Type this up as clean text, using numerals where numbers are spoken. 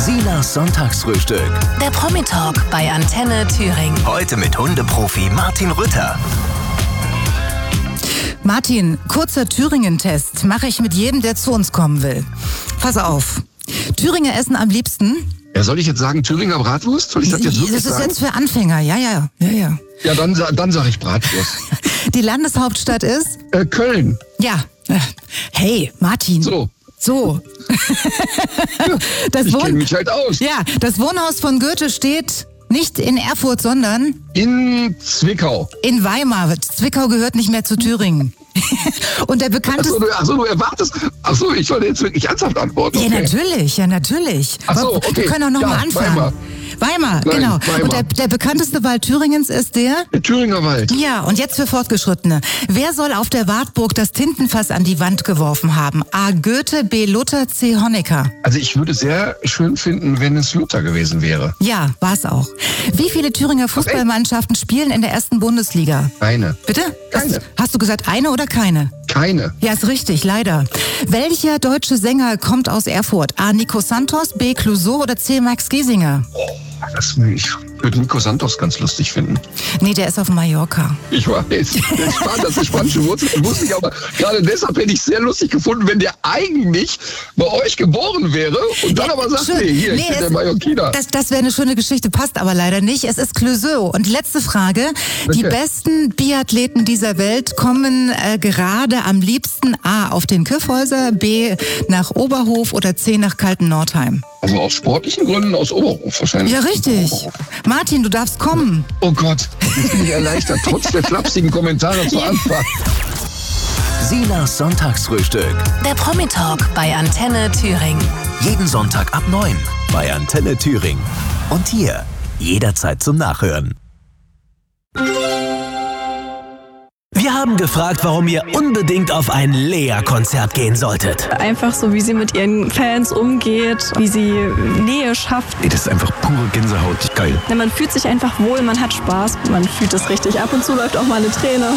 Silas Sonntagsfrühstück. Der Promi-Talk bei Antenne Thüringen. Heute mit Hundeprofi Martin Rütter. Martin, kurzer Thüringen-Test mache ich mit jedem, der zu uns kommen will. Pass auf. Thüringer essen am liebsten. Ja, soll ich jetzt sagen Thüringer Bratwurst? Soll ich das jetzt wirklich sagen? Das ist jetzt für Anfänger, ja. Ja, dann sag ich Bratwurst. Die Landeshauptstadt ist? Köln. Ja. Hey, Martin. So. Ich kenne mich halt aus. Ja, das Wohnhaus von Goethe steht nicht in Erfurt, sondern In Zwickau. in Weimar. Zwickau gehört nicht mehr zu Thüringen. Und der bekannteste... Achso, du erwartest. Achso, ich soll jetzt wirklich ernsthaft antworten. Okay. Ja, natürlich. Achso, okay. Wir können auch noch mal anfangen. Weimar, Nein, genau. Weimar. Und der bekannteste Wald Thüringens ist der? Der Thüringer Wald. Ja, und jetzt für Fortgeschrittene. Wer soll auf der Wartburg das Tintenfass an die Wand geworfen haben? A. Goethe, B. Luther, C. Honecker. Also ich würde sehr schön finden, wenn es Luther gewesen wäre. Ja, war's auch. Wie viele Thüringer Fußballmannschaften spielen in der ersten Bundesliga? Eine. Bitte? Keine. Hast du gesagt eine oder keine? Keine. Ja, ist richtig, leider. Welcher deutsche Sänger kommt aus Erfurt? A. Nico Santos, B. Clouseau oder C. Max Giesinger? Ich würde Nico Santos ganz lustig finden. Nee, der ist auf Mallorca. Ich weiß, das ist spanische Wurzel, wusste ich, aber gerade deshalb hätte ich es sehr lustig gefunden, wenn der eigentlich bei euch geboren wäre und dann aber sagt, ich bin der Mallorquiner. Das wäre eine schöne Geschichte, passt aber leider nicht. Es ist Clouseau. Und letzte Frage. Die besten Biathleten dieser Welt kommen gerade am liebsten A. auf den Kyffhäuser, B. nach Oberhof oder C. nach Kalten-Nordheim. Also aus sportlichen Gründen aus Oberhof wahrscheinlich. Ja, richtig. Martin, du darfst kommen. Oh Gott, jetzt bin ich erleichtert, trotz der flapsigen Kommentare zu Anfang. Silas Sonntagsfrühstück. Der Promi-Talk bei Antenne Thüringen. Jeden Sonntag ab 9 bei Antenne Thüringen. Und hier jederzeit zum Nachhören. Wir haben gefragt, warum ihr unbedingt auf ein Lea-Konzert gehen solltet. Einfach so, wie sie mit ihren Fans umgeht, wie sie Nähe schafft. Ey, das ist einfach pure Gänsehaut. Geil. Man fühlt sich einfach wohl, man hat Spaß, man fühlt es richtig. Ab und zu läuft auch mal eine Träne.